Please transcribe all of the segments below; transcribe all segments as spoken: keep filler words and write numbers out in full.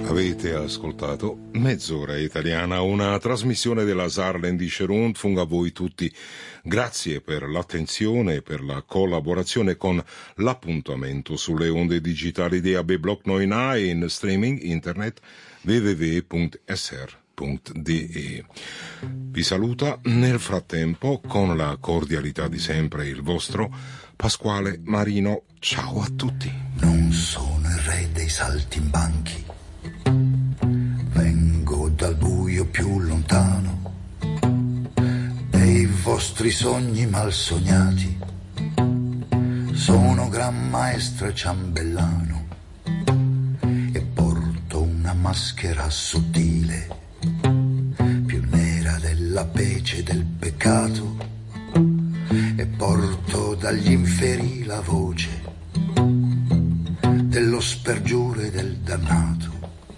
Avete ascoltato Mezz'ora Italiana, una trasmissione della Saarländische Rundfunk. A voi tutti grazie per l'attenzione e per la collaborazione con l'appuntamento sulle onde digitali di A B Block novantanove e in streaming internet w w w punto s r punto d e. Vi saluta nel frattempo con la cordialità di sempre il vostro Pasquale Marino. Ciao a tutti. Non sono il re dei saltimbanchi, vengo dal buio più lontano, dei vostri sogni mal sognati, sono gran maestro e ciambellano e porto una maschera sottile, più nera della pece del peccato, e porto dagli inferi la voce dello spergiuro e del dannato.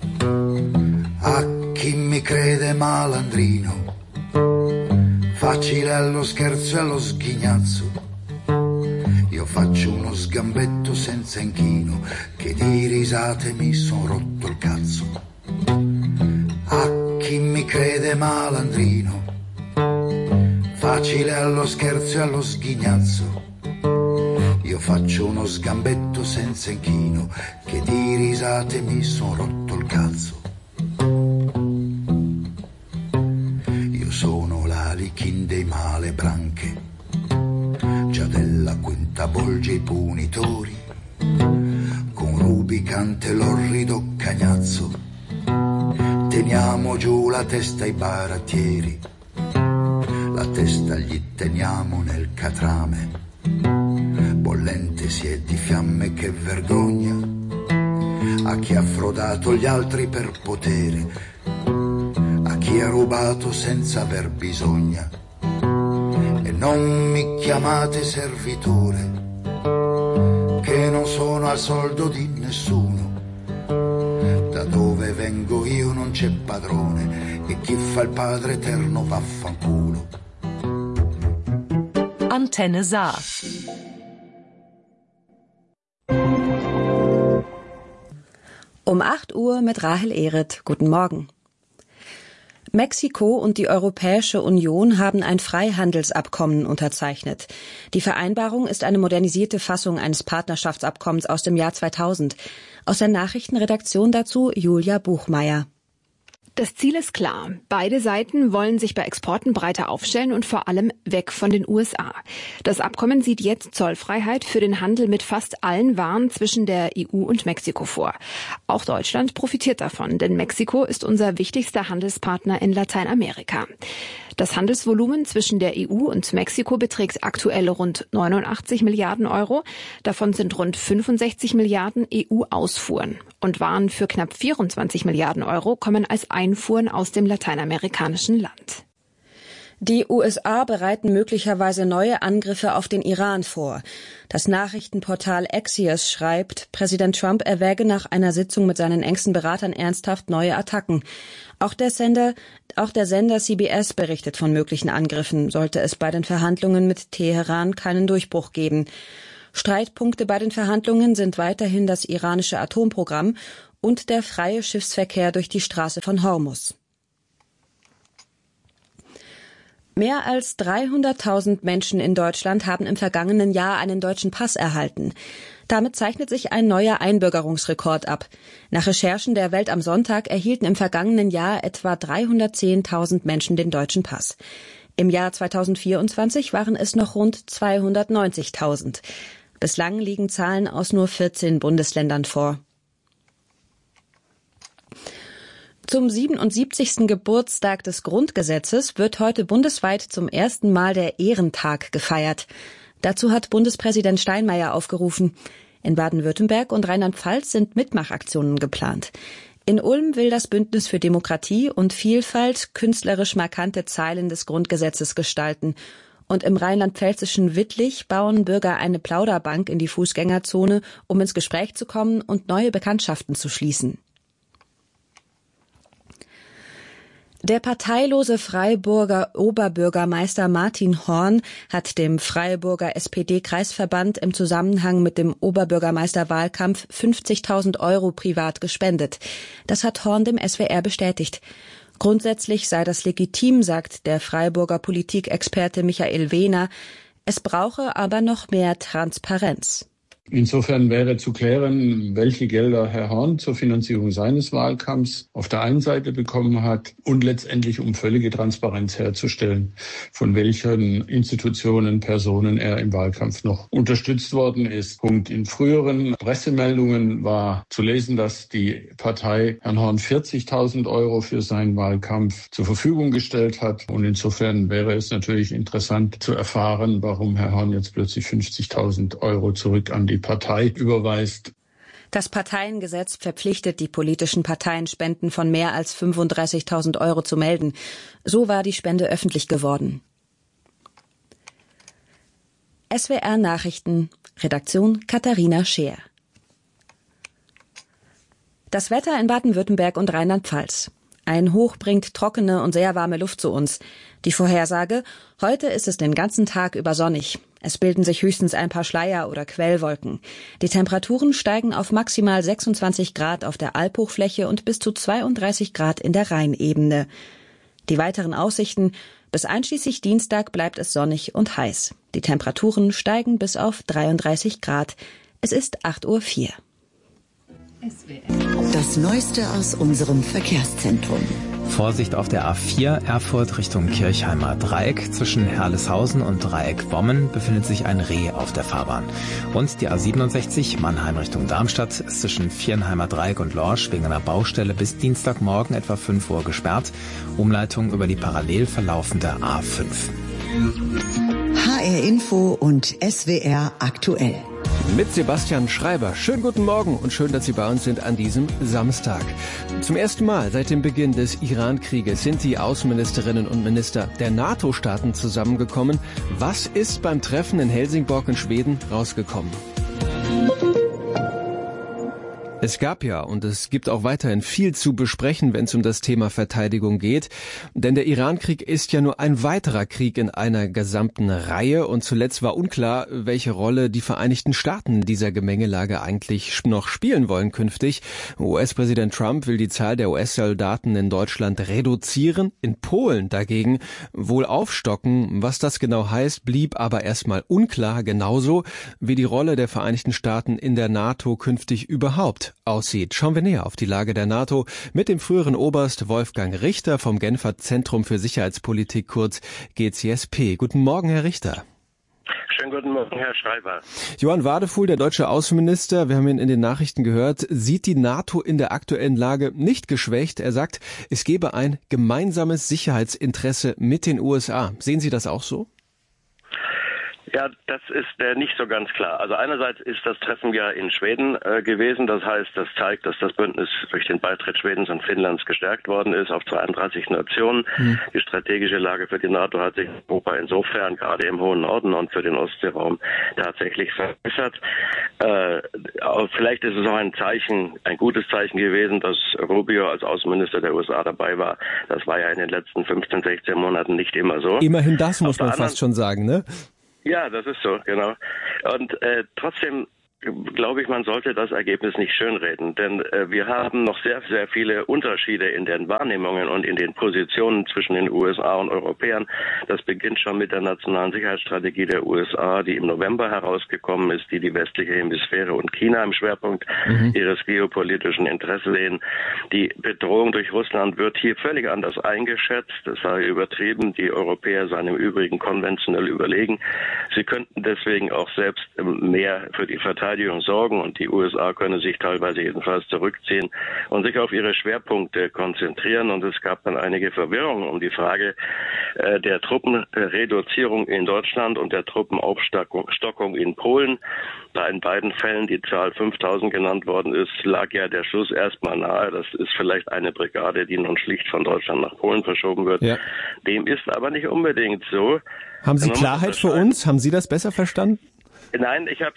A chi mi crede malandrino, facile allo scherzo e allo sghignazzo, io faccio uno sgambetto senza inchino, che di risate mi son rotto il cazzo. A chi mi crede malandrino, facile allo scherzo e allo sghignazzo, io faccio uno sgambetto senza inchino, che di risate mi son rotto il cazzo. Io sono l'alichin dei male branche, già della quinta bolgia i punitori, con rubicante l'orrido cagnazzo, teniamo giù la testa ai barattieri, la testa gli teniamo nel catrame, bollente si è di fiamme che vergogna a chi ha frodato gli altri per potere, a chi ha rubato senza aver bisogna. E non mi chiamate servitore, che non sono al soldo di nessuno, da dove vengo io non c'è padrone, e chi fa il padre eterno vaffanculo. Antenne Saar. Um acht Uhr mit Rahel Ehret. Guten Morgen. Mexiko und die Europäische Union haben ein Freihandelsabkommen unterzeichnet. Die Vereinbarung ist eine modernisierte Fassung eines Partnerschaftsabkommens aus dem Jahr zweitausend. Aus der Nachrichtenredaktion dazu Julia Buchmeier. Das Ziel ist klar. Beide Seiten wollen sich bei Exporten breiter aufstellen und vor allem weg von den U S A. Das Abkommen sieht jetzt Zollfreiheit für den Handel mit fast allen Waren zwischen der E U und Mexiko vor. Auch Deutschland profitiert davon, denn Mexiko ist unser wichtigster Handelspartner in Lateinamerika. Das Handelsvolumen zwischen der E U und Mexiko beträgt aktuell rund neunundachtzig Milliarden Euro. Davon sind rund fünfundsechzig Milliarden E U-Ausfuhren. Und Waren für knapp vierundzwanzig Milliarden Euro kommen als Einfuhren aus dem lateinamerikanischen Land. Die U S A bereiten möglicherweise neue Angriffe auf den Iran vor. Das Nachrichtenportal Axios schreibt, Präsident Trump erwäge nach einer Sitzung mit seinen engsten Beratern ernsthaft neue Attacken. Auch der Sender, auch der Sender C B S berichtet von möglichen Angriffen, sollte es bei den Verhandlungen mit Teheran keinen Durchbruch geben. Streitpunkte bei den Verhandlungen sind weiterhin das iranische Atomprogramm und der freie Schiffsverkehr durch die Straße von Hormuz. Mehr als dreihunderttausend Menschen in Deutschland haben im vergangenen Jahr einen deutschen Pass erhalten. Damit zeichnet sich ein neuer Einbürgerungsrekord ab. Nach Recherchen der Welt am Sonntag erhielten im vergangenen Jahr etwa dreihundertzehntausend Menschen den deutschen Pass. Im Jahr zweitausendvierundzwanzig waren es noch rund zweihundertneunzigtausend. Bislang liegen Zahlen aus nur vierzehn Bundesländern vor. Zum siebenundsiebzigsten Geburtstag des Grundgesetzes wird heute bundesweit zum ersten Mal der Ehrentag gefeiert. Dazu hat Bundespräsident Steinmeier aufgerufen. In Baden-Württemberg und Rheinland-Pfalz sind Mitmachaktionen geplant. In Ulm will das Bündnis für Demokratie und Vielfalt künstlerisch markante Zeilen des Grundgesetzes gestalten. Und im rheinland-pfälzischen Wittlich bauen Bürger eine Plauderbank in die Fußgängerzone, um ins Gespräch zu kommen und neue Bekanntschaften zu schließen. Der parteilose Freiburger Oberbürgermeister Martin Horn hat dem Freiburger S P D-Kreisverband im Zusammenhang mit dem Oberbürgermeisterwahlkampf fünfzigtausend Euro privat gespendet. Das hat Horn dem S W R bestätigt. Grundsätzlich sei das legitim, sagt der Freiburger Politikexperte Michael Wehner. Es brauche aber noch mehr Transparenz. Insofern wäre zu klären, welche Gelder Herr Horn zur Finanzierung seines Wahlkampfs auf der einen Seite bekommen hat und letztendlich, um völlige Transparenz herzustellen, von welchen Institutionen, Personen er im Wahlkampf noch unterstützt worden ist. Und in früheren Pressemeldungen war zu lesen, dass die Partei Herrn Horn vierzigtausend Euro für seinen Wahlkampf zur Verfügung gestellt hat. Und insofern wäre es natürlich interessant zu erfahren, warum Herr Horn jetzt plötzlich fünfzigtausend Euro zurück an die Partei überweist. Das Parteiengesetz verpflichtet die politischen Parteien, Spenden von mehr als fünfunddreißigtausend Euro zu melden. So war die Spende öffentlich geworden. S W R Nachrichten, Redaktion Katharina Scheer. Das Wetter in Baden-Württemberg und Rheinland-Pfalz. Ein Hoch bringt trockene und sehr warme Luft zu uns. Die Vorhersage: Heute ist es den ganzen Tag über sonnig. Es bilden sich höchstens ein paar Schleier oder Quellwolken. Die Temperaturen steigen auf maximal sechsundzwanzig Grad auf der Alphochfläche und bis zu zweiunddreißig Grad in der Rheinebene. Die weiteren Aussichten: Bis einschließlich Dienstag bleibt es sonnig und heiß. Die Temperaturen steigen bis auf dreiunddreißig Grad. Es ist acht Uhr vier. Das Neueste aus unserem Verkehrszentrum. Vorsicht auf der A vier Erfurt Richtung Kirchheimer Dreieck. Zwischen Herleshausen und Dreieck-Wommen befindet sich ein Reh auf der Fahrbahn. Und die A siebenundsechzig Mannheim Richtung Darmstadt ist zwischen Vierenheimer Dreieck und Lorsch wegen einer Baustelle bis Dienstagmorgen etwa fünf Uhr gesperrt. Umleitung über die parallel verlaufende A fünf. H R Info und S W R aktuell. Mit Sebastian Schreiber. Schönen guten Morgen und schön, dass Sie bei uns sind an diesem Samstag. Zum ersten Mal seit dem Beginn des Iran-Krieges sind die Außenministerinnen und Minister der NATO-Staaten zusammengekommen. Was ist beim Treffen in Helsingborg in Schweden rausgekommen? Es gab ja und es gibt auch weiterhin viel zu besprechen, wenn es um das Thema Verteidigung geht. Denn der Iran-Krieg ist ja nur ein weiterer Krieg in einer gesamten Reihe. Und zuletzt war unklar, welche Rolle die Vereinigten Staaten in dieser Gemengelage eigentlich noch spielen wollen künftig. U S-Präsident Trump will die Zahl der U S-Soldaten in Deutschland reduzieren, in Polen dagegen wohl aufstocken. Was das genau heißt, blieb aber erstmal unklar, genauso wie die Rolle der Vereinigten Staaten in der NATO künftig überhaupt aussieht. Schauen wir näher auf die Lage der NATO mit dem früheren Oberst Wolfgang Richter vom Genfer Zentrum für Sicherheitspolitik, kurz G C S P. Guten Morgen, Herr Richter. Schönen guten Morgen, Herr Schreiber. Johann Wadefuhl, der deutsche Außenminister, wir haben ihn in den Nachrichten gehört, sieht die NATO in der aktuellen Lage nicht geschwächt. Er sagt, es gebe ein gemeinsames Sicherheitsinteresse mit den U S A. Sehen Sie das auch so? Ja, das ist äh, nicht so ganz klar. Also einerseits ist das Treffen ja in Schweden äh, gewesen. Das heißt, das zeigt, dass das Bündnis durch den Beitritt Schwedens und Finnlands gestärkt worden ist auf zweiunddreißig Nationen. Mhm. Die strategische Lage für die NATO hat sich in Europa insofern gerade im hohen Norden und für den Ostseeraum tatsächlich verbessert. Äh, vielleicht ist es auch ein Zeichen, ein gutes Zeichen gewesen, dass Rubio als Außenminister der U S A dabei war. Das war ja in den letzten fünfzehn, sechzehn Monaten nicht immer so. Immerhin das muss man fast schon sagen, ne? Ja, das ist so, genau. Und äh, trotzdem glaube ich, man sollte das Ergebnis nicht schönreden, denn äh, wir haben noch sehr, sehr viele Unterschiede in den Wahrnehmungen und in den Positionen zwischen den U S A und Europäern. Das beginnt schon mit der nationalen Sicherheitsstrategie der U S A, die im November herausgekommen ist, die die westliche Hemisphäre und China im Schwerpunkt mhm. ihres geopolitischen Interesses sehen. Die Bedrohung durch Russland wird hier völlig anders eingeschätzt. Das sei übertrieben. Die Europäer seien im Übrigen konventionell überlegen. Sie könnten deswegen auch selbst mehr für die Verteidigung sorgen und die U S A können sich teilweise jedenfalls zurückziehen und sich auf ihre Schwerpunkte konzentrieren. Und es gab dann einige Verwirrungen um die Frage äh, der Truppenreduzierung in Deutschland und der Truppenaufstockung in Polen. Da in beiden Fällen die Zahl fünftausend genannt worden ist, lag ja der Schluss erstmal nahe. Das ist vielleicht eine Brigade, die nun schlicht von Deutschland nach Polen verschoben wird. Ja. Dem ist aber nicht unbedingt so. Haben Sie Klarheit für uns? Haben Sie das besser verstanden? Nein, ich habe es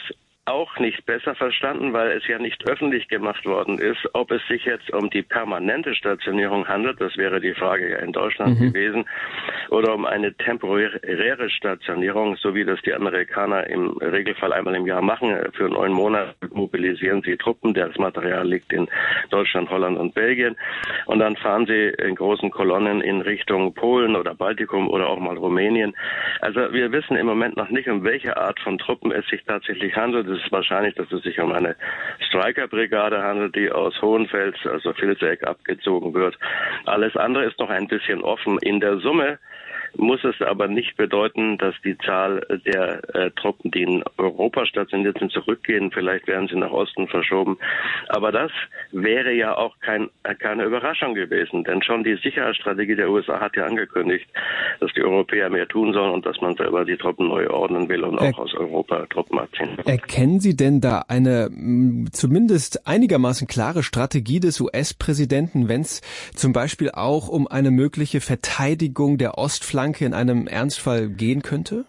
auch nicht besser verstanden, weil es ja nicht öffentlich gemacht worden ist, ob es sich jetzt um die permanente Stationierung handelt, das wäre die Frage ja in Deutschland mhm. gewesen, oder um eine temporäre Stationierung, so wie das die Amerikaner im Regelfall einmal im Jahr machen. Für neun Monate mobilisieren sie Truppen, das Material liegt in Deutschland, Holland und Belgien, und dann fahren sie in großen Kolonnen in Richtung Polen oder Baltikum oder auch mal Rumänien. Also wir wissen im Moment noch nicht, um welche Art von Truppen es sich tatsächlich handelt. Es ist wahrscheinlich, dass es sich um eine Stryker-Brigade handelt, die aus Hohenfels, also Vilseck, abgezogen wird. Alles andere ist noch ein bisschen offen. In der Summe muss es aber nicht bedeuten, dass die Zahl der äh, Truppen, die in Europa stationiert sind, zurückgehen. Vielleicht werden sie nach Osten verschoben. Aber das wäre ja auch kein, keine Überraschung gewesen. Denn schon die Sicherheitsstrategie der U S A hat ja angekündigt, dass die Europäer mehr tun sollen und dass man selber die Truppen neu ordnen will und auch er- aus Europa Truppen abziehen. Erkennen Sie denn da eine m, zumindest einigermaßen klare Strategie des U S-Präsidenten, wenn es zum Beispiel auch um eine mögliche Verteidigung der Ostflanke in einem Ernstfall gehen könnte?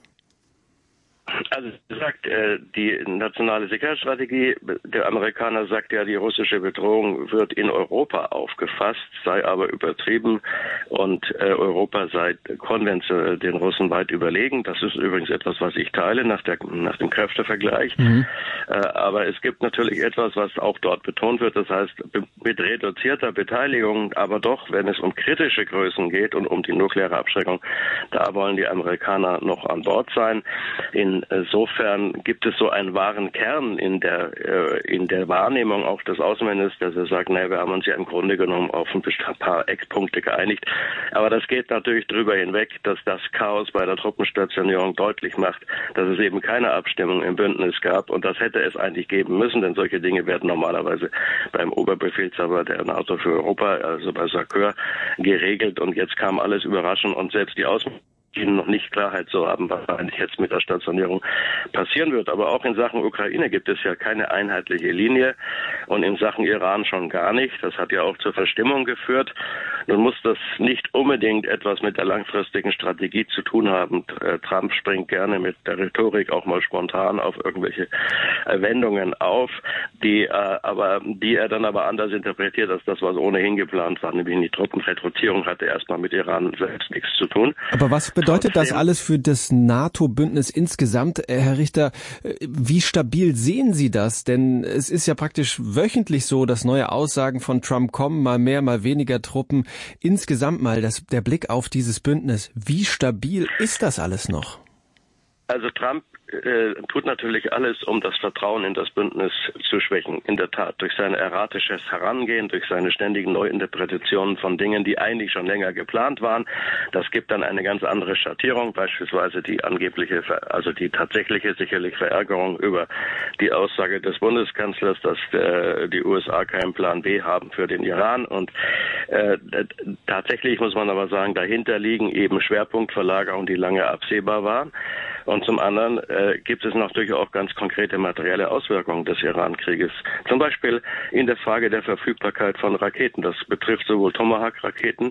Also wie gesagt, die nationale Sicherheitsstrategie der Amerikaner sagt ja, die russische Bedrohung wird in Europa aufgefasst, sei aber übertrieben und Europa sei konventionell den Russen weit überlegen. Das ist übrigens etwas, was ich teile nach, der, nach dem Kräftevergleich. Mhm. Aber es gibt natürlich etwas, was auch dort betont wird, das heißt mit reduzierter Beteiligung, aber doch, wenn es um kritische Größen geht und um die nukleare Abschreckung, da wollen die Amerikaner noch an Bord sein. In Insofern gibt es so einen wahren Kern in der äh, in der Wahrnehmung auch des Außenministers, der sagt, naja, wir haben uns ja im Grunde genommen auf ein paar Eckpunkte geeinigt. Aber das geht natürlich darüber hinweg, dass das Chaos bei der Truppenstationierung deutlich macht, dass es eben keine Abstimmung im Bündnis gab. Und das hätte es eigentlich geben müssen, denn solche Dinge werden normalerweise beim Oberbefehlshaber der NATO für Europa, also bei SACEUR, geregelt. Und jetzt kam alles überraschend und selbst die Außen Ihnen noch nicht Klarheit zu haben, was eigentlich jetzt mit der Stationierung passieren wird. Aber auch in Sachen Ukraine gibt es ja keine einheitliche Linie und in Sachen Iran schon gar nicht. Das hat ja auch zur Verstimmung geführt. Nun muss das nicht unbedingt etwas mit der langfristigen Strategie zu tun haben. Trump springt gerne mit der Rhetorik auch mal spontan auf irgendwelche Wendungen auf, die aber die er dann aber anders interpretiert als das, was ohnehin geplant war, nämlich die Truppenreduzierung hatte erstmal mit Iran selbst nichts zu tun. Aber was bedeutet das alles für das NATO-Bündnis insgesamt, Herr Richter? Wie stabil sehen Sie das? Denn es ist ja praktisch wöchentlich so, dass neue Aussagen von Trump kommen, mal mehr, mal weniger Truppen. Insgesamt mal das, der Blick auf dieses Bündnis. Wie stabil ist das alles noch? Also Trump äh, tut natürlich alles, um das Vertrauen in das Bündnis zu schwächen. In der Tat, durch sein erratisches Herangehen, durch seine ständigen Neuinterpretationen von Dingen, die eigentlich schon länger geplant waren. Das gibt dann eine ganz andere Schattierung, beispielsweise die angebliche, also die tatsächliche sicherlich Verärgerung über die Aussage des Bundeskanzlers, dass äh, die U S A keinen Plan B haben für den Iran. Und äh, tatsächlich muss man aber sagen, dahinter liegen eben Schwerpunktverlagerungen, die lange absehbar waren. Und zum anderen äh, gibt es natürlich auch ganz konkrete materielle Auswirkungen des Iran-Krieges. Zum Beispiel in der Frage der Verfügbarkeit von Raketen. Das betrifft sowohl Tomahawk-Raketen,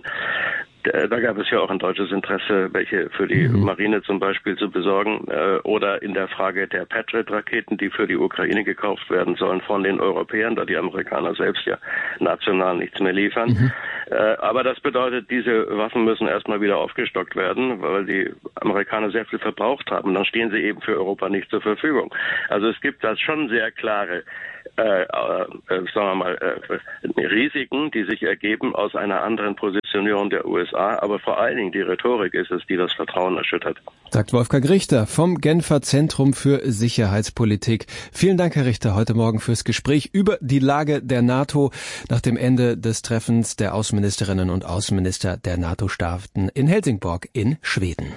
da gab es ja auch ein deutsches Interesse, welche für die mhm. Marine zum Beispiel zu besorgen, äh, oder in der Frage der Patriot-Raketen, die für die Ukraine gekauft werden sollen von den Europäern, da die Amerikaner selbst ja national nichts mehr liefern. Mhm. Äh, aber das bedeutet, diese Waffen müssen erstmal wieder aufgestockt werden, weil die Amerikaner sehr viel verbraucht haben. Dann stehen sie eben für Europa nicht zur Verfügung. Also es gibt da schon sehr klare Äh, äh, sagen wir mal, äh, Risiken, die sich ergeben aus einer anderen Positionierung der U S A, aber vor allen Dingen die Rhetorik ist es, die das Vertrauen erschüttert. Sagt Wolfgang Richter vom Genfer Zentrum für Sicherheitspolitik. Vielen Dank, Herr Richter, heute Morgen fürs Gespräch über die Lage der NATO nach dem Ende des Treffens der Außenministerinnen und Außenminister der NATO-Staaten in Helsingborg in Schweden.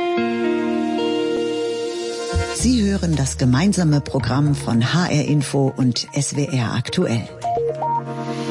Sie hören das gemeinsame Programm von H R Info und S W R aktuell.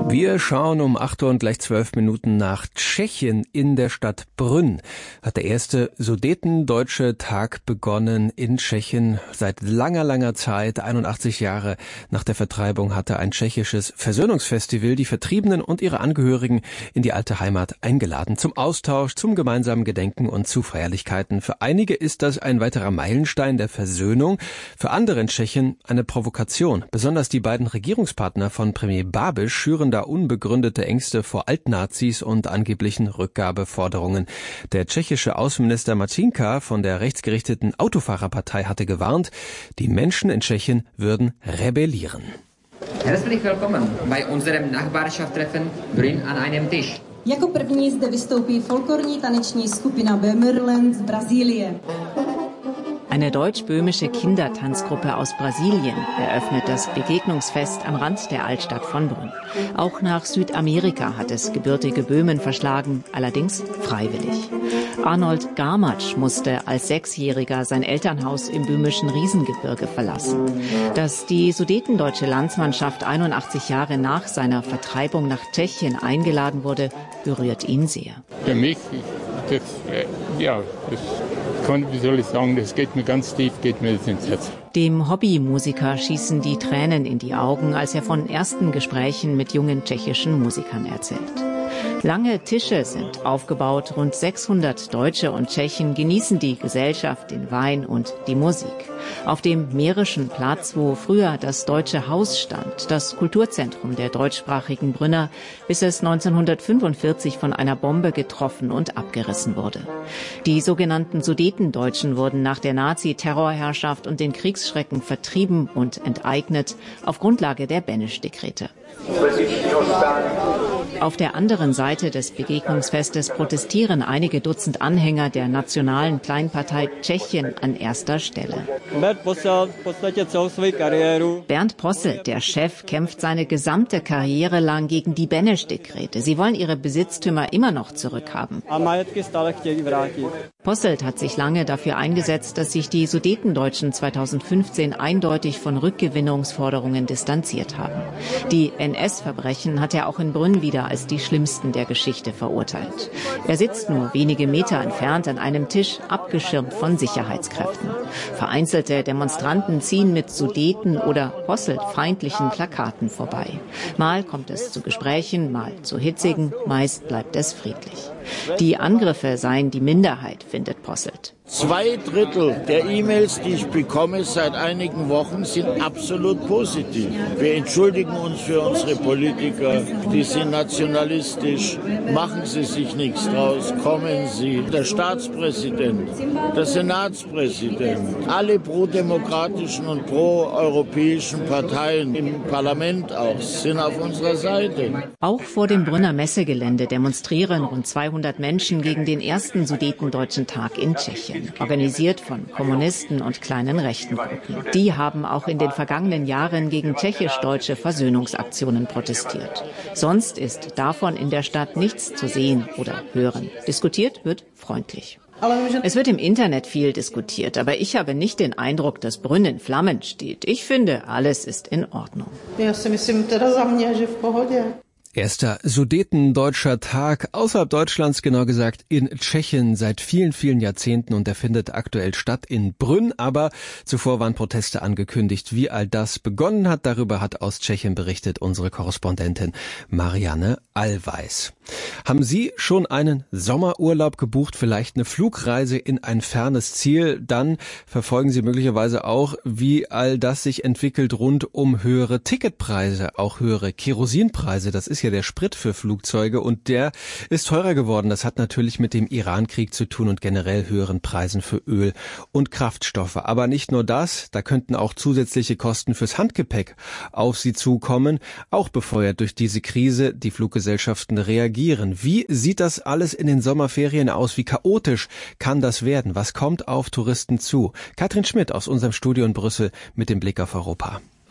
Wir schauen um acht Uhr und gleich zwölf Minuten nach Tschechien. In der Stadt Brünn hat der erste Sudetendeutsche Tag begonnen in Tschechien. Seit langer, langer Zeit, einundachtzig Jahre nach der Vertreibung, hatte ein tschechisches Versöhnungsfestival die Vertriebenen und ihre Angehörigen in die alte Heimat eingeladen. Zum Austausch, zum gemeinsamen Gedenken und zu Feierlichkeiten. Für einige ist das ein weiterer Meilenstein der Versöhnung. Für andere in Tschechien eine Provokation. Besonders die beiden Regierungspartner von Premier Babiš schüren da unbegründete Ängste vor Altnazis und angeblichen Rückgabeforderungen. Der tschechische Außenminister Marcinka von der rechtsgerichteten Autofahrerpartei hatte gewarnt, die Menschen in Tschechien würden rebellieren. Herzlich willkommen bei unserem Nachbarschaftstreffen Brünn an einem Tisch. Jako první zde vystoupí folklorní taneční skupina Böhmerland z Brasilien. Eine deutsch-böhmische Kindertanzgruppe aus Brasilien eröffnet das Begegnungsfest am Rand der Altstadt von Brünn. Auch nach Südamerika hat es gebürtige Böhmen verschlagen, allerdings freiwillig. Arnold Garmatsch musste als Sechsjähriger sein Elternhaus im böhmischen Riesengebirge verlassen. Dass die sudetendeutsche Landsmannschaft einundachtzig Jahre nach seiner Vertreibung nach Tschechien eingeladen wurde, berührt ihn sehr. Für mich, das, ja, das wie soll ich sagen, das geht mir ganz tief, geht mir das ins Herz. Dem Hobbymusiker schießen die Tränen in die Augen, als er von ersten Gesprächen mit jungen tschechischen Musikern erzählt. Lange Tische sind aufgebaut, rund sechshundert Deutsche und Tschechen genießen die Gesellschaft, den Wein und die Musik. Auf dem Mährischen Platz, wo früher das Deutsche Haus stand, das Kulturzentrum der deutschsprachigen Brünner, bis es neunzehnhundertfünfundvierzig von einer Bombe getroffen und abgerissen wurde. Die sogenannten Sudetendeutschen wurden nach der Nazi-Terrorherrschaft und den Kriegsschrecken vertrieben und enteignet auf Grundlage der Benesch-Dekrete. Auf der anderen Seite des Begegnungsfestes protestieren einige Dutzend Anhänger der nationalen Kleinpartei Tschechien an erster Stelle. Bernd Posselt, der Chef, kämpft seine gesamte Karriere lang gegen die Benesch-Dekrete. Sie wollen ihre Besitztümer immer noch zurückhaben. Posselt hat sich lange dafür eingesetzt, dass sich die Sudetendeutschen zweitausendfünfzehn eindeutig von Rückgewinnungsforderungen distanziert haben. Die N S-Verbrechen hat er auch in Brünn wieder als die schlimmsten der Geschichte verurteilt. Er sitzt nur wenige Meter entfernt an einem Tisch, abgeschirmt von Sicherheitskräften. Vereinzelte Demonstranten ziehen mit Sudeten- oder Posselt-feindlichen Plakaten vorbei. Mal kommt es zu Gesprächen, mal zu hitzigen, meist bleibt es friedlich. Die Angriffe seien die Minderheit, findet Posselt. Zwei Drittel der E-Mails, die ich bekomme seit einigen Wochen, sind absolut positiv. Wir entschuldigen uns für unsere Politiker, die sind nationalistisch. Machen Sie sich nichts draus, kommen Sie. Der Staatspräsident, der Senatspräsident, alle prodemokratischen und proeuropäischen Parteien im Parlament auch sind auf unserer Seite. Auch vor dem Brünner Messegelände demonstrieren rund zweihundert Menschen gegen den ersten Sudetendeutschen Tag in Tschechien. Organisiert von Kommunisten und kleinen rechten Gruppen. Die haben auch in den vergangenen Jahren gegen tschechisch-deutsche Versöhnungsaktionen protestiert. Sonst ist davon in der Stadt nichts zu sehen oder hören. Diskutiert wird freundlich. Es wird im Internet viel diskutiert, aber ich habe nicht den Eindruck, dass Brünn in Flammen steht. Ich finde, alles ist in Ordnung. Erster Sudetendeutscher Tag außerhalb Deutschlands, genau gesagt in Tschechien seit vielen, vielen Jahrzehnten, und der findet aktuell statt in Brünn. Aber zuvor waren Proteste angekündigt. Wie all das begonnen hat, darüber hat aus Tschechien berichtet unsere Korrespondentin Marianne Allweis. Haben Sie schon einen Sommerurlaub gebucht, vielleicht eine Flugreise in ein fernes Ziel? Dann verfolgen Sie möglicherweise auch, wie all das sich entwickelt rund um höhere Ticketpreise, auch höhere Kerosinpreise. Das ist ja der Sprit für Flugzeuge, und der ist teurer geworden. Das hat natürlich mit dem Irankrieg zu tun und generell höheren Preisen für Öl und Kraftstoffe. Aber nicht nur das, da könnten auch zusätzliche Kosten fürs Handgepäck auf Sie zukommen, auch befeuert durch diese Krise. Die Fluggesellschaften reagieren. Wie sieht das alles in den Sommerferien aus? Wie chaotisch kann das werden? Was kommt auf Touristen zu? Katrin Schmidt aus unserem Studio in Brüssel mit dem Blick auf Europa.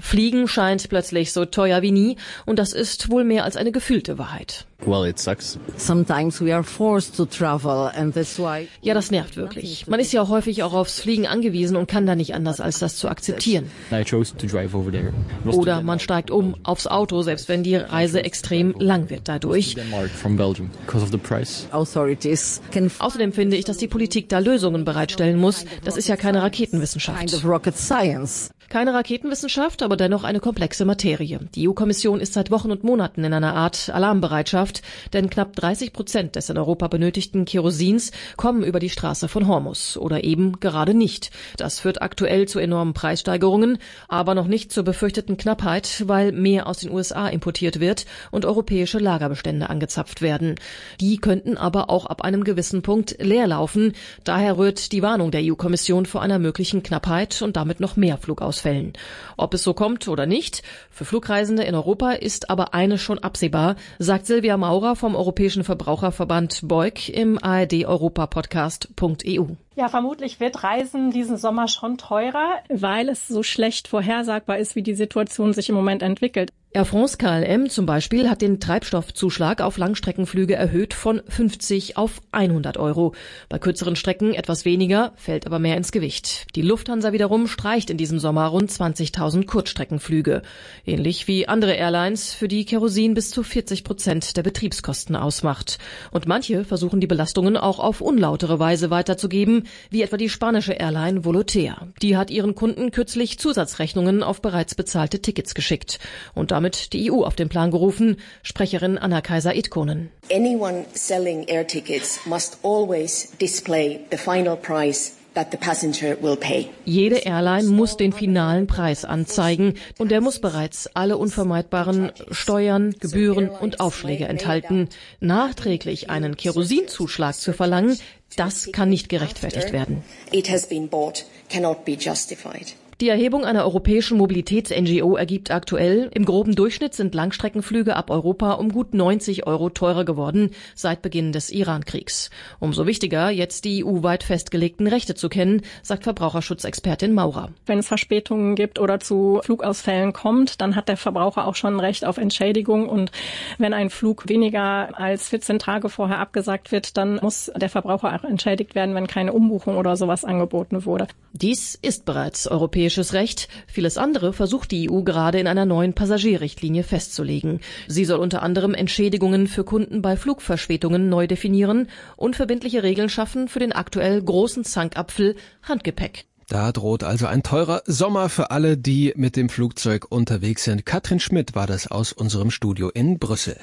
Fliegen scheint plötzlich so teuer wie nie und das ist wohl mehr als eine gefühlte Wahrheit. Well, it sucks. Sometimes we are forced to travel and that's why. Ja, das nervt wirklich. Man ist ja häufig auch aufs Fliegen angewiesen und kann da nicht anders, als das zu akzeptieren. I chose to drive over there. Oder man steigt um aufs Auto, selbst wenn die Reise extrem lang wird dadurch. From Belgium because of the price. Authorities can. Außerdem finde ich, dass die Politik da Lösungen bereitstellen muss. Das ist ja keine Raketenwissenschaft. Kind of rocket science. Keine Raketenwissenschaft, aber dennoch eine komplexe Materie. Die E U-Kommission ist seit Wochen und Monaten in einer Art Alarmbereitschaft, denn knapp dreißig Prozent des in Europa benötigten Kerosins kommen über die Straße von Hormuz oder eben gerade nicht. Das führt aktuell zu enormen Preissteigerungen, aber noch nicht zur befürchteten Knappheit, weil mehr aus den U S A importiert wird und europäische Lagerbestände angezapft werden. Die könnten aber auch ab einem gewissen Punkt leer laufen. Daher rührt die Warnung der E U-Kommission vor einer möglichen Knappheit und damit noch mehr Flugausfällen. Ob es so kommt oder nicht, für Flugreisende in Europa ist aber eines schon absehbar, sagt Silvia Maurer vom Europäischen Verbraucherverband B E U C im A R D-Europa-Podcast Punkt E U. Ja, vermutlich wird Reisen diesen Sommer schon teurer, weil es so schlecht vorhersagbar ist, wie die Situation sich im Moment entwickelt. Air France K L M zum Beispiel hat den Treibstoffzuschlag auf Langstreckenflüge erhöht von fünfzig auf hundert Euro. Bei kürzeren Strecken etwas weniger, fällt aber mehr ins Gewicht. Die Lufthansa wiederum streicht in diesem Sommer rund zwanzigtausend Kurzstreckenflüge. Ähnlich wie andere Airlines, für die Kerosin bis zu vierzig Prozent der Betriebskosten ausmacht. Und manche versuchen die Belastungen auch auf unlautere Weise weiterzugeben, wie etwa die spanische Airline Volotea. Die hat ihren Kunden kürzlich Zusatzrechnungen auf bereits bezahlte Tickets geschickt. Und damit die E U auf den Plan gerufen. Sprecherin Anna Kaiser-Itkonen. Anyone selling air tickets must always display the final price that the passenger will pay. Jede Airline muss den finalen Preis anzeigen und der muss bereits alle unvermeidbaren Steuern, Gebühren und Aufschläge enthalten. Nachträglich einen Kerosinzuschlag zu verlangen, das kann nicht gerechtfertigt werden. It has been bought, cannot be justified. Die Erhebung einer europäischen Mobilitäts-N G O ergibt aktuell, im groben Durchschnitt sind Langstreckenflüge ab Europa um gut neunzig Euro teurer geworden seit Beginn des Iran-Kriegs. Umso wichtiger, jetzt die E U-weit festgelegten Rechte zu kennen, sagt Verbraucherschutzexpertin Maurer. Wenn es Verspätungen gibt oder zu Flugausfällen kommt, dann hat der Verbraucher auch schon ein Recht auf Entschädigung. Und wenn ein Flug weniger als vierzehn Tage vorher abgesagt wird, dann muss der Verbraucher auch entschädigt werden, wenn keine Umbuchung oder sowas angeboten wurde. Dies ist bereits europäisches Recht. Vieles andere versucht die E U gerade in einer neuen Passagierrichtlinie festzulegen. Sie soll unter anderem Entschädigungen für Kunden bei Flugverspätungen neu definieren und verbindliche Regeln schaffen für den aktuell großen Zankapfel Handgepäck. Da droht also ein teurer Sommer für alle, die mit dem Flugzeug unterwegs sind. Katrin Schmidt war das aus unserem Studio in Brüssel.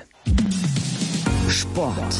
Sport.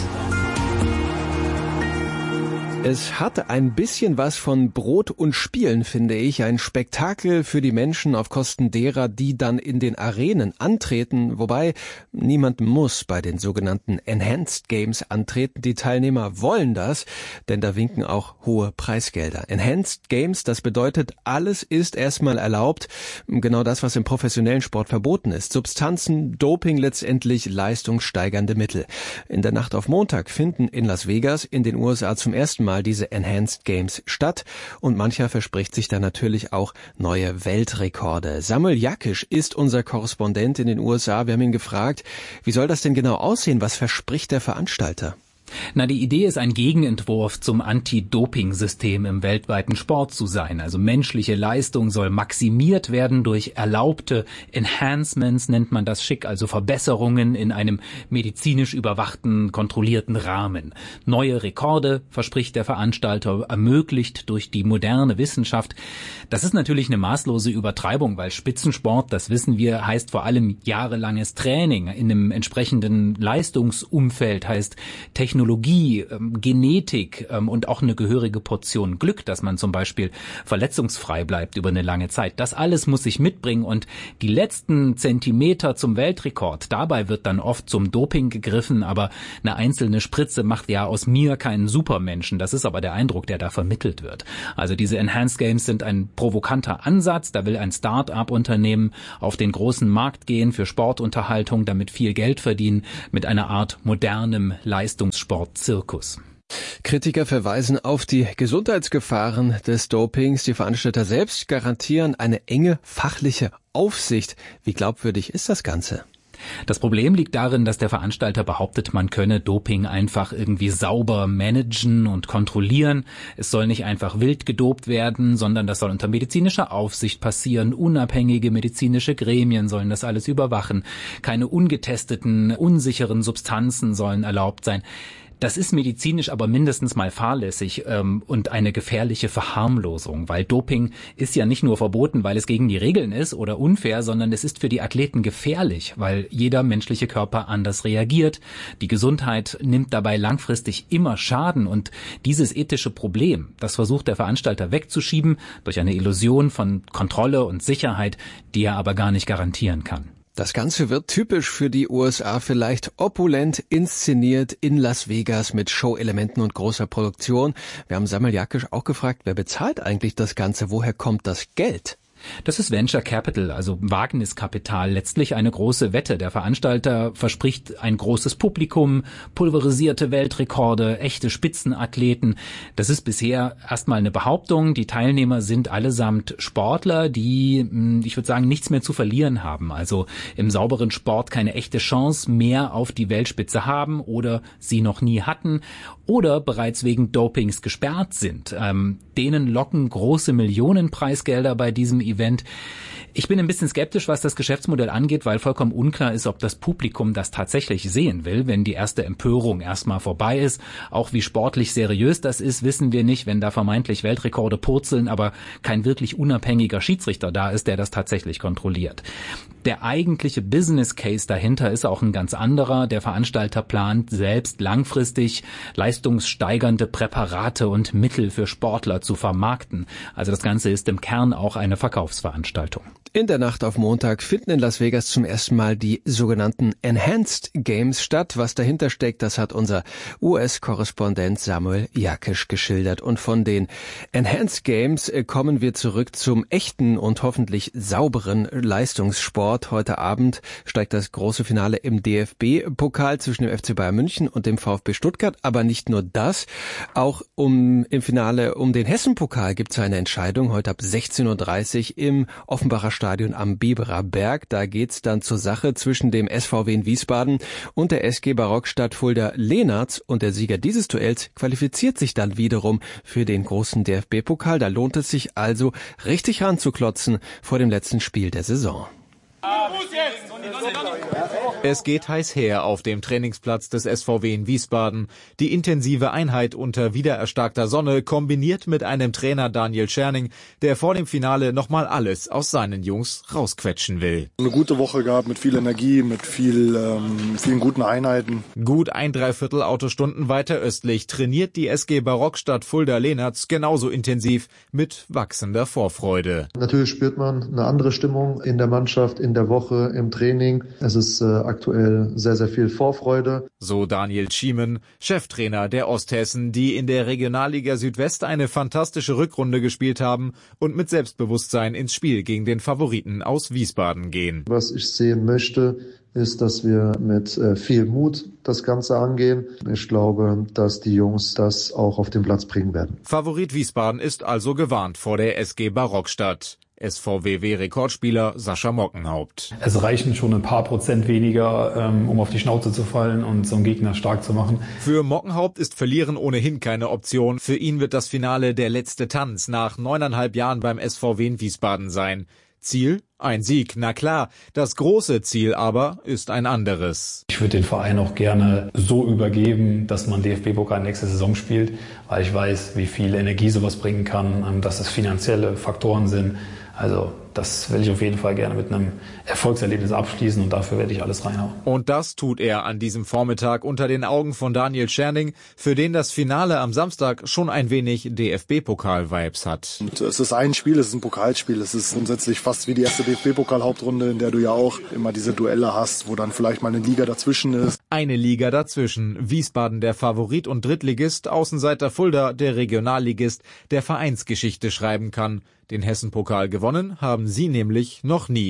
Es hat ein bisschen was von Brot und Spielen, finde ich. Ein Spektakel für die Menschen auf Kosten derer, die dann in den Arenen antreten. Wobei niemand muss bei den sogenannten Enhanced Games antreten. Die Teilnehmer wollen das, denn da winken auch hohe Preisgelder. Enhanced Games, das bedeutet, alles ist erstmal erlaubt. Genau das, was im professionellen Sport verboten ist. Substanzen, Doping, letztendlich leistungssteigernde Mittel. In der Nacht auf Montag finden in Las Vegas in den U S A zum ersten Mal diese Enhanced Games statt und mancher verspricht sich da natürlich auch neue Weltrekorde. Samuel Jakisch ist unser Korrespondent in den U S A. Wir haben ihn gefragt, wie soll das denn genau aussehen? Was verspricht der Veranstalter? Na, die Idee ist, ein Gegenentwurf zum Anti-Doping-System im weltweiten Sport zu sein. Also menschliche Leistung soll maximiert werden durch erlaubte Enhancements, nennt man das schick, also Verbesserungen in einem medizinisch überwachten, kontrollierten Rahmen. Neue Rekorde, verspricht der Veranstalter, ermöglicht durch die moderne Wissenschaft. Das ist natürlich eine maßlose Übertreibung, weil Spitzensport, das wissen wir, heißt vor allem jahrelanges Training in einem entsprechenden Leistungsumfeld, heißt Technologie, Technologie, ähm, Genetik ähm, und auch eine gehörige Portion Glück, dass man zum Beispiel verletzungsfrei bleibt über eine lange Zeit. Das alles muss sich mitbringen und die letzten Zentimeter zum Weltrekord, dabei wird dann oft zum Doping gegriffen, aber eine einzelne Spritze macht ja aus mir keinen Supermenschen. Das ist aber der Eindruck, der da vermittelt wird. Also diese Enhanced Games sind ein provokanter Ansatz. Da will ein Start-up-Unternehmen auf den großen Markt gehen für Sportunterhaltung, damit viel Geld verdienen mit einer Art modernem Leistungssport. Sportzirkus. Kritiker verweisen auf die Gesundheitsgefahren des Dopings. Die Veranstalter selbst garantieren eine enge fachliche Aufsicht. Wie glaubwürdig ist das Ganze? Das Problem liegt darin, dass der Veranstalter behauptet, man könne Doping einfach irgendwie sauber managen und kontrollieren. Es soll nicht einfach wild gedopt werden, sondern das soll unter medizinischer Aufsicht passieren. Unabhängige medizinische Gremien sollen das alles überwachen. Keine ungetesteten, unsicheren Substanzen sollen erlaubt sein. Das ist medizinisch aber mindestens mal fahrlässig ähm, und eine gefährliche Verharmlosung, weil Doping ist ja nicht nur verboten, weil es gegen die Regeln ist oder unfair, sondern es ist für die Athleten gefährlich, weil jeder menschliche Körper anders reagiert. Die Gesundheit nimmt dabei langfristig immer Schaden und dieses ethische Problem, das versucht der Veranstalter wegzuschieben durch eine Illusion von Kontrolle und Sicherheit, die er aber gar nicht garantieren kann. Das Ganze wird typisch für die U S A, vielleicht opulent inszeniert in Las Vegas mit Show-Elementen und großer Produktion. Wir haben Samuel Jakisch auch gefragt, wer bezahlt eigentlich das Ganze? Woher kommt das Geld? Das ist Venture Capital, also Wagniskapital, letztlich eine große Wette. Der Veranstalter verspricht ein großes Publikum, pulverisierte Weltrekorde, echte Spitzenathleten. Das ist bisher erstmal eine Behauptung. Die Teilnehmer sind allesamt Sportler, die, ich würde sagen, nichts mehr zu verlieren haben. Also im sauberen Sport keine echte Chance mehr auf die Weltspitze haben oder sie noch nie hatten oder bereits wegen Dopings gesperrt sind. Ähm, denen locken große Millionenpreisgelder bei diesem Event. Ich bin ein bisschen skeptisch, was das Geschäftsmodell angeht, weil vollkommen unklar ist, ob das Publikum das tatsächlich sehen will, wenn die erste Empörung erstmal vorbei ist. Auch wie sportlich seriös das ist, wissen wir nicht, wenn da vermeintlich Weltrekorde purzeln, aber kein wirklich unabhängiger Schiedsrichter da ist, der das tatsächlich kontrolliert. Der eigentliche Business Case dahinter ist auch ein ganz anderer. Der Veranstalter plant selbst langfristig leistungssteigernde Präparate und Mittel für Sportler zu vermarkten. Also das Ganze ist im Kern auch eine Verkaufsveranstaltung. In der Nacht auf Montag finden in Las Vegas zum ersten Mal die sogenannten Enhanced Games statt. Was dahinter steckt, das hat unser U S-Korrespondent Samuel Jakisch geschildert. Und von den Enhanced Games kommen wir zurück zum echten und hoffentlich sauberen Leistungssport. Heute Abend steigt das große Finale im D F B-Pokal zwischen dem F C Bayern München und dem VfB Stuttgart. Aber nicht nur das, auch um im Finale um den Hessen-Pokal gibt es eine Entscheidung. Heute ab sechzehn Uhr dreißig im Offenbacher Stadion am Biberer Berg. Da geht's dann zur Sache zwischen dem S V W in Wiesbaden und der S G Barockstadt Fulda-Lehnertz. Und der Sieger dieses Duells qualifiziert sich dann wiederum für den großen D F B-Pokal. Da lohnt es sich also, richtig ranzuklotzen vor dem letzten Spiel der Saison. Es geht heiß her auf dem Trainingsplatz des S V W in Wiesbaden. Die intensive Einheit unter wiedererstarkter Sonne kombiniert mit einem Trainer Daniel Scherning, der vor dem Finale nochmal alles aus seinen Jungs rausquetschen will. Eine gute Woche gehabt mit viel Energie, mit viel, ähm, vielen guten Einheiten. Gut ein Dreiviertel Autostunden weiter östlich trainiert die S G Barockstadt Fulda-Lehnertz genauso intensiv mit wachsender Vorfreude. Natürlich spürt man eine andere Stimmung in der Mannschaft, in der Woche, im Training. Es ist äh, aktuell sehr, sehr viel Vorfreude. So Daniel Schiemen, Cheftrainer der Osthessen, die in der Regionalliga Südwest eine fantastische Rückrunde gespielt haben und mit Selbstbewusstsein ins Spiel gegen den Favoriten aus Wiesbaden gehen. Was ich sehen möchte, ist, dass wir mit äh, viel Mut das Ganze angehen. Ich glaube, dass die Jungs das auch auf den Platz bringen werden. Favorit Wiesbaden ist also gewarnt vor der S G Barockstadt. S V W W-Rekordspieler Sascha Mockenhaupt. Es reichen schon ein paar Prozent weniger, ähm, um auf die Schnauze zu fallen und so einen Gegner stark zu machen. Für Mockenhaupt ist Verlieren ohnehin keine Option. Für ihn wird das Finale der letzte Tanz nach neuneinhalb Jahren beim S V W in Wiesbaden sein. Ziel? Ein Sieg, na klar. Das große Ziel aber ist ein anderes. Ich würde den Verein auch gerne so übergeben, dass man D F B-Pokal nächste Saison spielt, weil ich weiß, wie viel Energie sowas bringen kann, dass es finanzielle Faktoren sind. Also das will ich auf jeden Fall gerne mit einem Erfolgserlebnis abschließen und dafür werde ich alles reinhauen. Und das tut er an diesem Vormittag unter den Augen von Daniel Scherning, für den das Finale am Samstag schon ein wenig D F B-Pokal-Vibes hat. Und es ist ein Spiel, es ist ein Pokalspiel, es ist grundsätzlich fast wie die erste D F B-Pokal-Hauptrunde, in der du ja auch immer diese Duelle hast, wo dann vielleicht mal eine Liga dazwischen ist. Eine Liga dazwischen. Wiesbaden der Favorit und Drittligist, Außenseiter Fulda der Regionalligist, der Vereinsgeschichte schreiben kann. Den Hessen-Pokal gewonnen haben sie nämlich noch nie.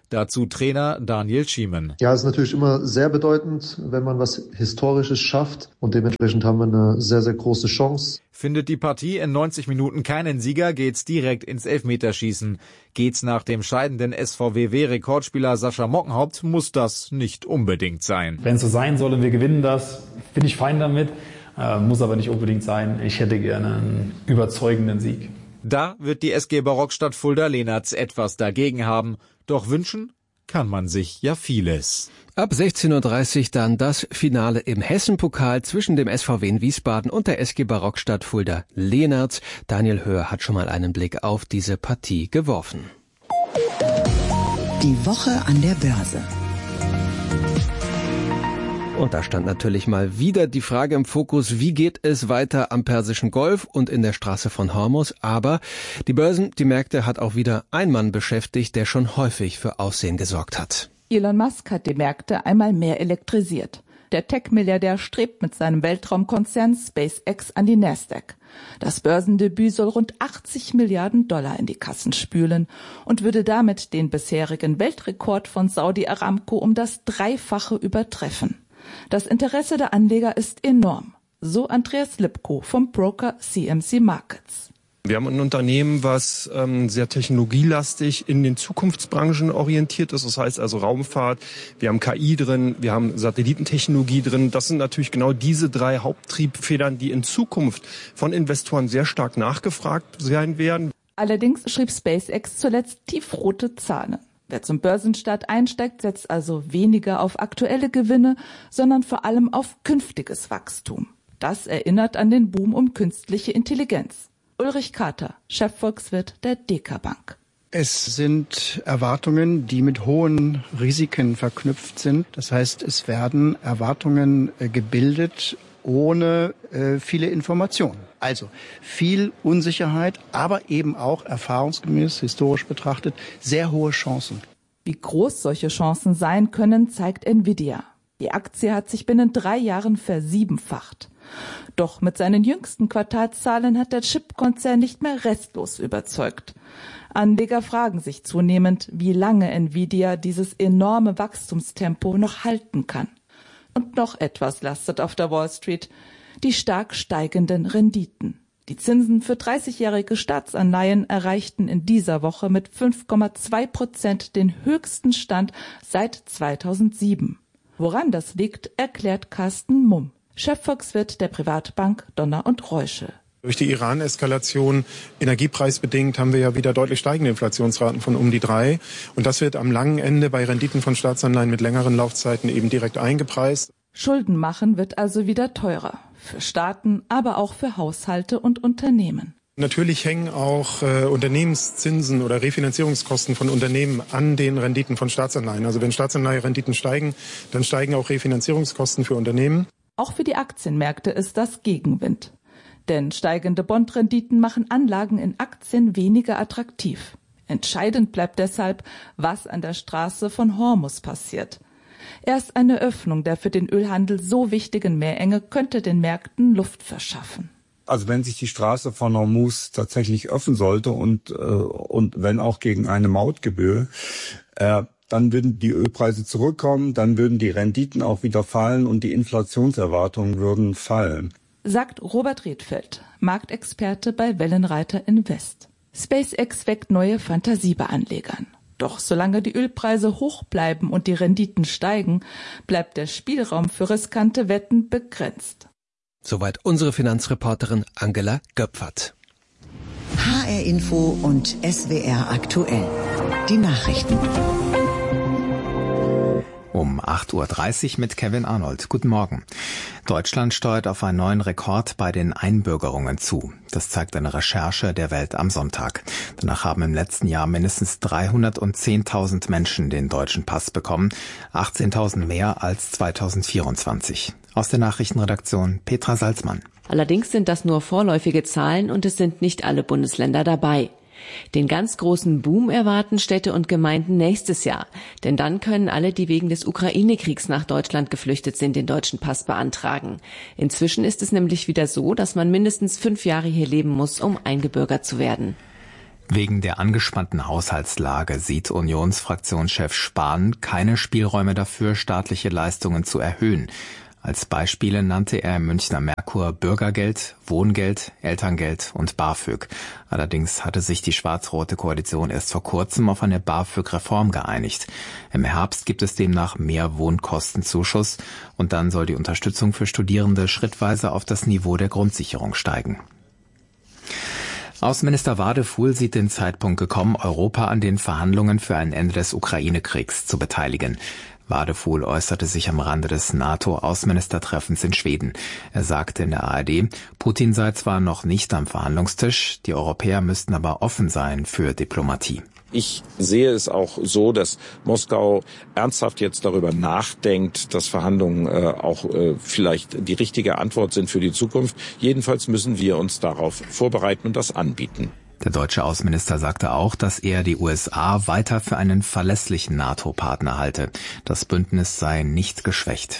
Dazu Trainer Daniel Schiemen. Ja, es ist natürlich immer sehr bedeutend, wenn man was Historisches schafft. Und dementsprechend haben wir eine sehr, sehr große Chance. Findet die Partie in neunzig Minuten keinen Sieger, geht's direkt ins Elfmeterschießen. Geht's nach dem scheidenden S V W W-Rekordspieler Sascha Mockenhaupt, muss das nicht unbedingt sein. Wenn es so sein soll und wir gewinnen das, bin ich fein damit. Äh, muss aber nicht unbedingt sein. Ich hätte gerne einen überzeugenden Sieg. Da wird die S G Barockstadt Fulda-Lehnertz etwas dagegen haben. Doch wünschen kann man sich ja vieles. Ab sechzehn Uhr dreißig dann das Finale im Hessen-Pokal zwischen dem S V W in Wiesbaden und der S G Barockstadt Fulda-Lehnertz. Daniel Höher hat schon mal einen Blick auf diese Partie geworfen. Die Woche an der Börse. Und da stand natürlich mal wieder die Frage im Fokus, wie geht es weiter am Persischen Golf und in der Straße von Hormuz? Aber die Börsen, die Märkte hat auch wieder ein Mann beschäftigt, der schon häufig für Aufsehen gesorgt hat. Elon Musk hat die Märkte einmal mehr elektrisiert. Der Tech-Milliardär strebt mit seinem Weltraumkonzern SpaceX an die Nasdaq. Das Börsendebüt soll rund achtzig Milliarden Dollar in die Kassen spülen und würde damit den bisherigen Weltrekord von Saudi Aramco um das Dreifache übertreffen. Das Interesse der Anleger ist enorm, so Andreas Lipko vom Broker C M C Markets. Wir haben ein Unternehmen, was ähm, sehr technologielastig in den Zukunftsbranchen orientiert ist. Das heißt also Raumfahrt, wir haben K I drin, wir haben Satellitentechnologie drin. Das sind natürlich genau diese drei Haupttriebfedern, die in Zukunft von Investoren sehr stark nachgefragt sein werden. Allerdings schrieb SpaceX zuletzt tiefrote Zahlen. Wer zum Börsenstart einsteigt, setzt also weniger auf aktuelle Gewinne, sondern vor allem auf künftiges Wachstum. Das erinnert an den Boom um künstliche Intelligenz. Ulrich Kater, Chefvolkswirt der D K Bank. Es sind Erwartungen, die mit hohen Risiken verknüpft sind. Das heißt, es werden Erwartungen gebildet ohne äh, viele Informationen. Also viel Unsicherheit, aber eben auch erfahrungsgemäß, historisch betrachtet, sehr hohe Chancen. Wie groß solche Chancen sein können, zeigt Nvidia. Die Aktie hat sich binnen drei Jahren versiebenfacht. Doch mit seinen jüngsten Quartalszahlen hat der Chipkonzern nicht mehr restlos überzeugt. Anleger fragen sich zunehmend, wie lange Nvidia dieses enorme Wachstumstempo noch halten kann. Und noch etwas lastet auf der Wall Street: die stark steigenden Renditen. Die Zinsen für dreißigjährige Staatsanleihen erreichten in dieser Woche mit fünf Komma zwei Prozent den höchsten Stand seit zweitausendsieben. Woran das liegt, erklärt Carsten Mumm, Chefvolkswirt der Privatbank Donner und Reusche. Durch die Iran-Eskalation, energiepreisbedingt, haben wir ja wieder deutlich steigende Inflationsraten von um die drei. Und das wird am langen Ende bei Renditen von Staatsanleihen mit längeren Laufzeiten eben direkt eingepreist. Schulden machen wird also wieder teurer. Für Staaten, aber auch für Haushalte und Unternehmen. Natürlich hängen auch äh, Unternehmenszinsen oder Refinanzierungskosten von Unternehmen an den Renditen von Staatsanleihen. Also wenn Staatsanleiherenditen steigen, dann steigen auch Refinanzierungskosten für Unternehmen. Auch für die Aktienmärkte ist das Gegenwind. Denn steigende Bondrenditen machen Anlagen in Aktien weniger attraktiv. Entscheidend bleibt deshalb, was an der Straße von Hormuz passiert. Erst eine Öffnung der für den Ölhandel so wichtigen Meerenge könnte den Märkten Luft verschaffen. Also wenn sich die Straße von Hormuz tatsächlich öffnen sollte und, äh, und wenn auch gegen eine Mautgebühr, äh, dann würden die Ölpreise zurückkommen, dann würden die Renditen auch wieder fallen und die Inflationserwartungen würden fallen. Sagt Robert Redfeld, Marktexperte bei Wellenreiter Invest. SpaceX weckt neue Fantasie bei Anlegern. Doch solange die Ölpreise hoch bleiben und die Renditen steigen, bleibt der Spielraum für riskante Wetten begrenzt. Soweit unsere Finanzreporterin Angela Göpfert. H R Info und S W R aktuell. Die Nachrichten. Um acht Uhr dreißig mit Kevin Arnold. Guten Morgen. Deutschland steuert auf einen neuen Rekord bei den Einbürgerungen zu. Das zeigt eine Recherche der Welt am Sonntag. Danach haben im letzten Jahr mindestens dreihundertzehntausend Menschen den deutschen Pass bekommen, achtzehntausend mehr als zweitausendvierundzwanzig. Aus der Nachrichtenredaktion Petra Salzmann. Allerdings sind das nur vorläufige Zahlen und es sind nicht alle Bundesländer dabei. Den ganz großen Boom erwarten Städte und Gemeinden nächstes Jahr. Denn dann können alle, die wegen des Ukraine-Kriegs nach Deutschland geflüchtet sind, den deutschen Pass beantragen. Inzwischen ist es nämlich wieder so, dass man mindestens fünf Jahre hier leben muss, um eingebürgert zu werden. Wegen der angespannten Haushaltslage sieht Unionsfraktionschef Spahn keine Spielräume dafür, staatliche Leistungen zu erhöhen. Als Beispiele nannte er im Münchner Merkur Bürgergeld, Wohngeld, Elterngeld und BAföG. Allerdings hatte sich die schwarz-rote Koalition erst vor kurzem auf eine BAföG-Reform geeinigt. Im Herbst gibt es demnach mehr Wohnkostenzuschuss und dann soll die Unterstützung für Studierende schrittweise auf das Niveau der Grundsicherung steigen. Außenminister Wadefuhl sieht den Zeitpunkt gekommen, Europa an den Verhandlungen für ein Ende des Ukraine-Kriegs zu beteiligen. Wadefuhl äußerte sich am Rande des NATO-Außenministertreffens in Schweden. Er sagte in der A R D, Putin sei zwar noch nicht am Verhandlungstisch, die Europäer müssten aber offen sein für Diplomatie. Ich sehe es auch so, dass Moskau ernsthaft jetzt darüber nachdenkt, dass Verhandlungen äh, auch äh, vielleicht die richtige Antwort sind für die Zukunft. Jedenfalls müssen wir uns darauf vorbereiten und das anbieten. Der deutsche Außenminister sagte auch, dass er die U S A weiter für einen verlässlichen NATO-Partner halte. Das Bündnis sei nicht geschwächt.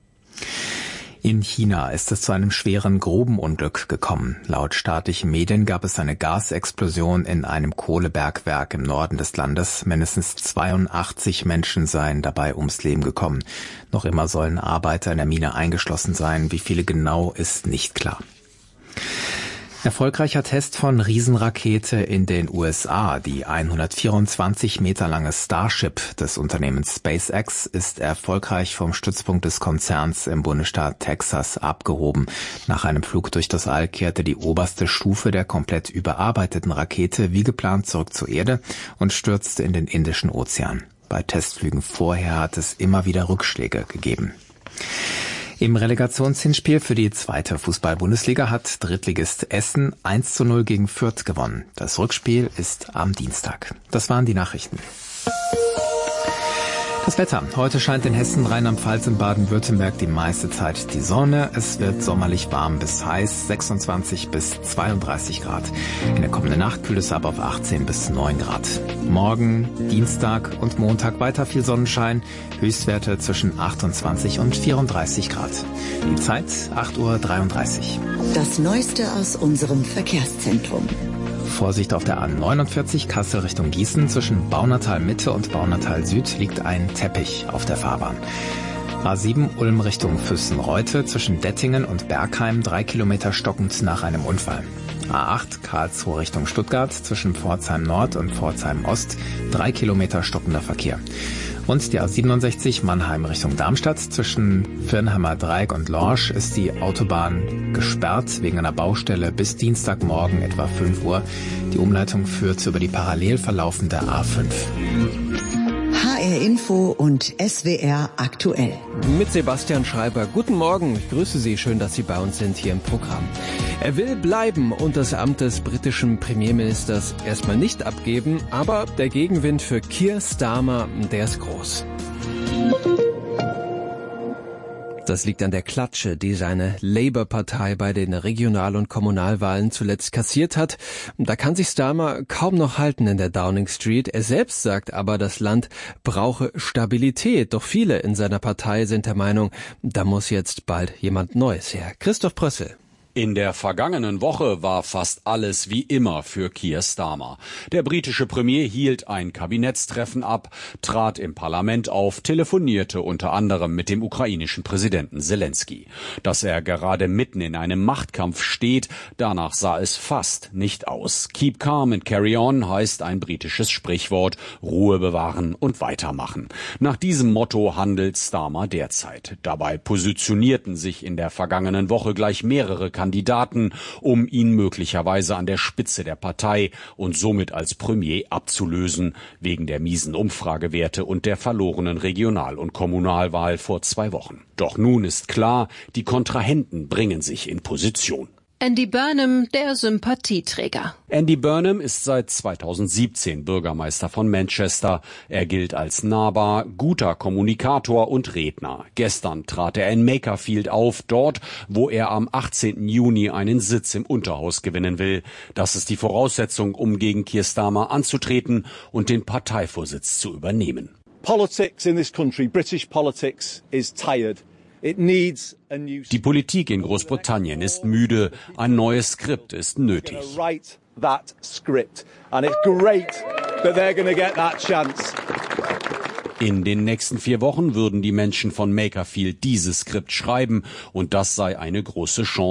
In China ist es zu einem schweren Grubenunglück gekommen. Laut staatlichen Medien gab es eine Gasexplosion in einem Kohlebergwerk im Norden des Landes. Mindestens zweiundachtzig Menschen seien dabei ums Leben gekommen. Noch immer sollen Arbeiter in der Mine eingeschlossen sein. Wie viele genau, ist nicht klar. Erfolgreicher Test von Riesenrakete in den U S A. Die hundertvierundzwanzig Meter lange Starship des Unternehmens SpaceX ist erfolgreich vom Stützpunkt des Konzerns im Bundesstaat Texas abgehoben. Nach einem Flug durch das All kehrte die oberste Stufe der komplett überarbeiteten Rakete wie geplant zurück zur Erde und stürzte in den Indischen Ozean. Bei Testflügen vorher hat es immer wieder Rückschläge gegeben. Im Relegationshinspiel für die zweite Fußball-Bundesliga hat Drittligist Essen eins zu null gegen Fürth gewonnen. Das Rückspiel ist am Dienstag. Das waren die Nachrichten. Das Wetter. Heute scheint in Hessen, Rheinland-Pfalz und Baden-Württemberg die meiste Zeit die Sonne. Es wird sommerlich warm bis heiß, sechsundzwanzig bis zweiunddreißig Grad. In der kommenden Nacht kühlt es ab auf achtzehn bis neun Grad. Morgen, Dienstag und Montag weiter viel Sonnenschein. Höchstwerte zwischen achtundzwanzig und vierunddreißig Grad. Die Zeit acht Uhr dreiunddreißig. Das Neueste aus unserem Verkehrszentrum. Vorsicht auf der A neunundvierzig Kassel Richtung Gießen. Zwischen Baunatal Mitte und Baunatal Süd liegt ein Teppich auf der Fahrbahn. A sieben Ulm Richtung Füssen-Reute. Zwischen Dettingen und Bergheim drei Kilometer stockend nach einem Unfall. A acht Karlsruhe Richtung Stuttgart. Zwischen Pforzheim Nord und Pforzheim Ost drei Kilometer stockender Verkehr. Und die A siebenundsechzig Mannheim Richtung Darmstadt. Zwischen Firnheimer Dreieck und Lorsch ist die Autobahn gesperrt wegen einer Baustelle bis Dienstagmorgen etwa fünf Uhr. Die Umleitung führt über die parallel verlaufende A fünf. H R Info und S W R aktuell. Mit Sebastian Schreiber. Guten Morgen. Ich grüße Sie. Schön, dass Sie bei uns sind hier im Programm. Er will bleiben und das Amt des britischen Premierministers erstmal nicht abgeben, aber der Gegenwind für Keir Starmer, der ist groß. Das liegt an der Klatsche, die seine Labour-Partei bei den Regional- und Kommunalwahlen zuletzt kassiert hat. Da kann sich Starmer kaum noch halten in der Downing Street. Er selbst sagt aber, das Land brauche Stabilität. Doch viele in seiner Partei sind der Meinung, da muss jetzt bald jemand Neues her. Christoph Prössel. In der vergangenen Woche war fast alles wie immer für Keir Starmer. Der britische Premier hielt ein Kabinettstreffen ab, trat im Parlament auf, telefonierte unter anderem mit dem ukrainischen Präsidenten Zelensky. Dass er gerade mitten in einem Machtkampf steht, danach sah es fast nicht aus. Keep calm and carry on heißt ein britisches Sprichwort, Ruhe bewahren und weitermachen. Nach diesem Motto handelt Starmer derzeit. Dabei positionierten sich in der vergangenen Woche gleich mehrere Kandidaten Kandidaten, um ihn möglicherweise an der Spitze der Partei und somit als Premier abzulösen, wegen der miesen Umfragewerte und der verlorenen Regional- und Kommunalwahl vor zwei Wochen. Doch nun ist klar, die Kontrahenten bringen sich in Position. Andy Burnham, der Sympathieträger. Andy Burnham ist seit zweitausendsiebzehn Bürgermeister von Manchester. Er gilt als nahbar, guter Kommunikator und Redner. Gestern trat er in Makerfield auf, dort, wo er am achtzehnten Juni einen Sitz im Unterhaus gewinnen will. Das ist die Voraussetzung, um gegen Keir Starmer anzutreten und den Parteivorsitz zu übernehmen. Politics in this country, British politics, is tired. Die Politik in Großbritannien ist müde, ein neues Skript ist nötig. that script. And it's great that they're going to get that chance. In den nächsten vier Wochen würden die Menschen von Makerfield dieses Skript schreiben und das sei eine große Chance.